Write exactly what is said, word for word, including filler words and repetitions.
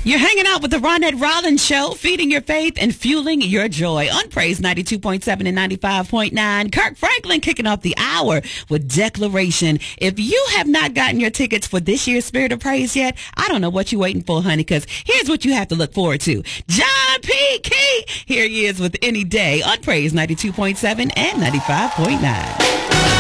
You're hanging out with the Ronette Rollins Show, feeding your faith and fueling your joy on Praise ninety-two point seven and ninety-five point nine. Kirk Franklin kicking off the hour with Declaration. If you have not gotten your tickets for this year's Spirit of Praise yet, I don't know what you're waiting for, honey, because here's what you have to look forward to. John P. Key, here he is with Any Day on Praise ninety-two point seven and ninety-five point nine.